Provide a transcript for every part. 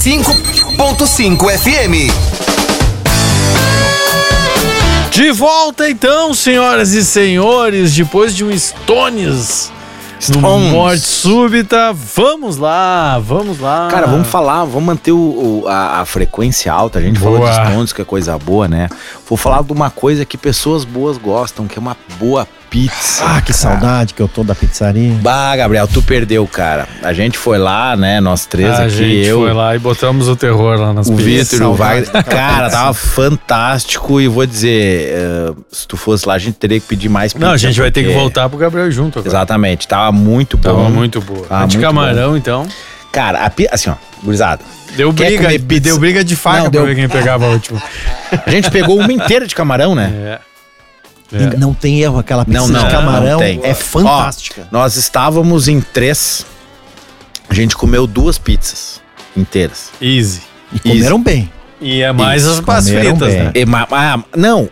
95.5 FM. De volta então, senhoras e senhores, depois de um Stones. Numa morte súbita, vamos lá. Cara, vamos manter a frequência alta. A gente falou de Stones, que é coisa boa, né? Vou falar de uma coisa que pessoas boas gostam, que é uma boa pizza. Ah, que saudade que eu tô da pizzaria. Bah, Gabriel, tu perdeu, cara. A gente foi lá, né, nós três aqui. A gente foi lá e botamos o terror lá nas pizzas. O pizzas. Vitor e o Wagner. Cara, tava fantástico. E vou dizer, se tu fosse lá, a gente teria que pedir mais pizza. Não, a gente vai ter que voltar pro Gabriel junto agora. Exatamente, tava muito bom. Tava muito boa. A de camarão, bom. Então. Cara, assim, ó, gurizada. Deu briga de faca pra ver quem pegava a última. A gente pegou uma inteira de camarão, né? E não tem erro, aquela pizza de camarão é fantástica. Ó, nós estávamos em 3, a gente comeu 2 pizzas inteiras. Easy. E comeram bem. E é mais as fritas, né? Não,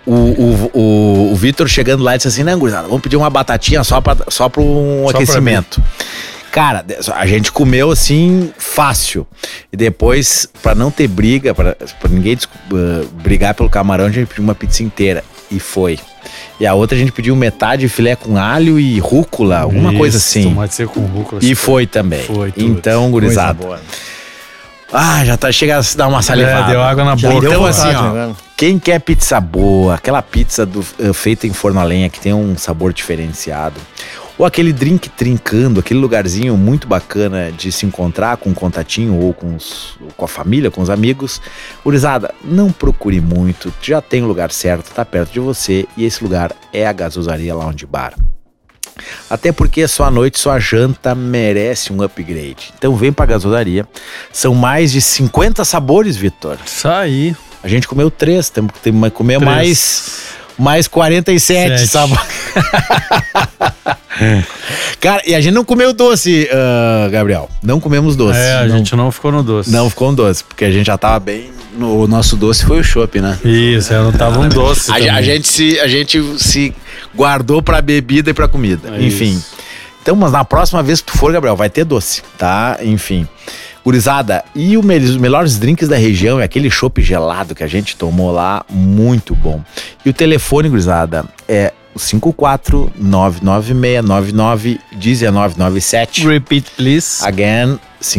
o Vitor chegando lá disse assim, não, gurizada, vamos pedir uma batatinha só para um aquecimento. Cara, a gente comeu assim, fácil. E depois, pra não ter briga, pra ninguém brigar pelo camarão, a gente pediu uma pizza inteira. E foi. E a outra a gente pediu metade filé com alho e rúcula, alguma coisa assim. Tomate seco com rúcula. E foi também. Então, gurizada. Já tá chegando a se dar uma salivada. Deu água na boca. Então, assim, ó, quem quer pizza boa, aquela pizza feita em forno a lenha que tem um sabor diferenciado, ou aquele drink trincando, aquele lugarzinho muito bacana de se encontrar com um contatinho ou com a família, com os amigos, gurizada, não procure muito, já tem o lugar certo, tá perto de você, e esse lugar é a Gasosaria Lounge Bar. Até porque só a noite, só a janta merece um upgrade. Então vem pra Gasosaria. São mais de 50 sabores, Vitor. Isso aí. A gente comeu 3, temos que comer mais 47 sabores. Cara, e a gente não comeu doce, Gabriel. Não comemos doce. A gente não ficou no doce. Não ficou no doce, porque a gente já tava bem. O nosso doce foi o chopp, né? Isso, não tava um doce. A gente se guardou pra bebida e pra comida. Enfim. Então, mas na próxima vez que tu for, Gabriel, vai ter doce, tá? Enfim. Gurizada, e os melhores drinks da região é aquele chopp gelado que a gente tomou lá, muito bom. E o telefone, gurizada, é 54996991997. Repeat, please. Again,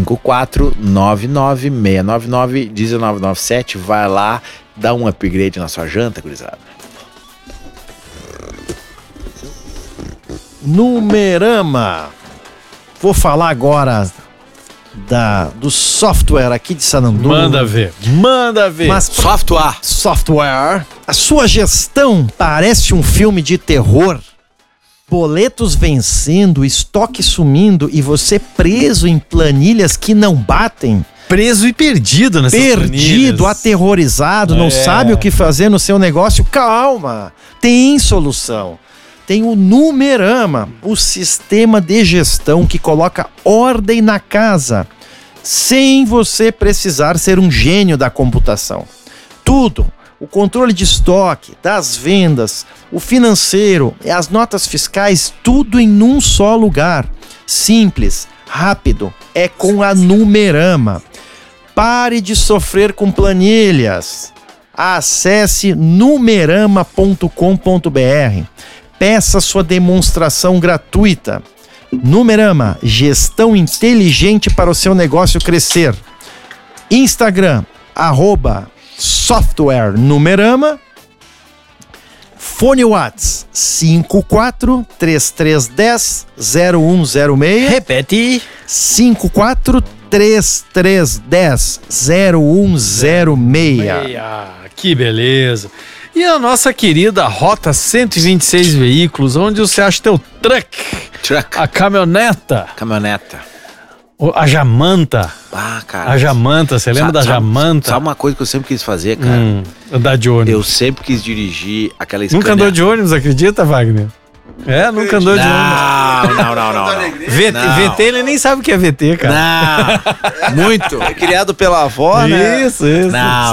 54996991997. Vai lá, dá um upgrade na sua janta, gurizada. Numerama. Vou falar agora do software aqui de Sanandu. Manda ver. Mas software. A sua gestão parece um filme de terror. Boletos vencendo, estoque sumindo e você preso em planilhas que não batem. Preso e perdido nessas planilhas. Perdido, aterrorizado, não sabe o que fazer no seu negócio. Calma, tem solução. Tem o Numerama, o sistema de gestão que coloca ordem na casa, sem você precisar ser um gênio da computação. Tudo, o controle de estoque, das vendas, o financeiro e as notas fiscais, tudo em um só lugar. Simples, rápido, é com a Numerama. Pare de sofrer com planilhas. Acesse numerama.com.br. Peça sua demonstração gratuita. Numerama, gestão inteligente para o seu negócio crescer. Instagram, @softwarenumerama. Fone Whats 543310-0106. Repete. 543310-0106. Que beleza. E a nossa querida Rota 126 Veículos, onde você acha teu truck. A caminhoneta. A Jamanta. Cara. A Jamanta, você lembra da Jamanta? Sabe uma coisa que eu sempre quis fazer, cara? Andar de ônibus. Eu sempre quis dirigir aquela Scania. Nunca andou de ônibus, acredita, Wagner? Nunca andou de ônibus. Não. VT, ele nem sabe o que é VT, cara. Não, muito. É criado pela avó, né? Isso. Não,